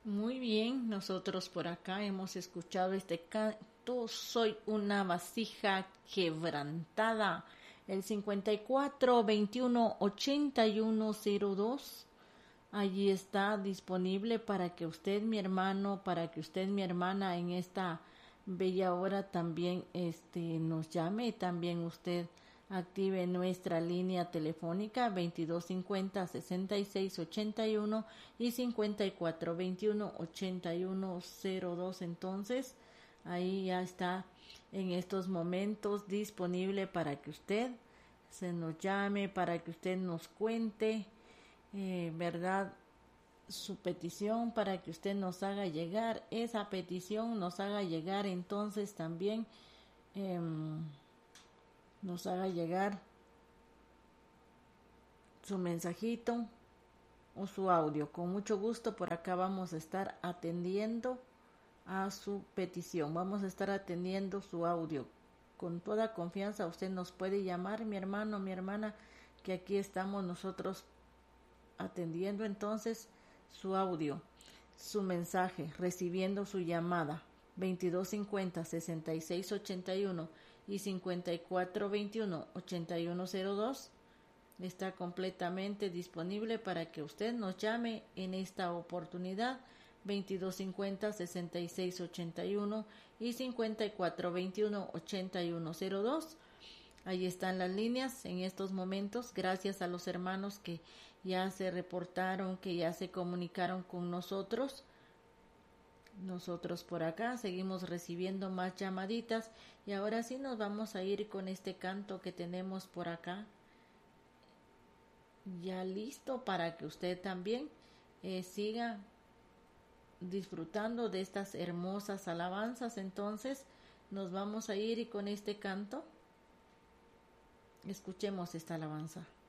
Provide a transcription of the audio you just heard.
Muy bien, nosotros por acá hemos escuchado este canto, Soy una vasija quebrantada, el 54 21 81 02. Allí está disponible para que usted, mi hermano, para que usted, mi hermana, en esta bella hora también nos llame, también usted active nuestra línea telefónica 2250 6681 y 54 21 81 02. Entonces ahí ya está en estos momentos disponible para que usted se nos llame, para que usted nos cuente, verdad, su petición, para que usted nos haga llegar esa petición, nos haga llegar entonces también, eh, nos haga llegar su mensajito o su audio. Con mucho gusto por acá vamos a estar atendiendo a su petición, vamos a estar atendiendo su audio. Con toda confianza usted nos puede llamar, mi hermano, mi hermana, que aquí estamos nosotros atendiendo entonces su audio, su mensaje, recibiendo su llamada 2250 6681 y 54 21 81 02. Está completamente disponible para que usted nos llame en esta oportunidad 2250 6681 y 54 21 81 02. Ahí están las líneas en estos momentos, gracias a los hermanos que ya se reportaron, que ya se comunicaron con nosotros. Nosotros por acá seguimos recibiendo más llamaditas y ahora sí nos vamos a ir con este canto que tenemos por acá, ya listo para que usted también siga disfrutando de estas hermosas alabanzas. Entonces nos vamos a ir y con este canto escuchemos esta alabanza.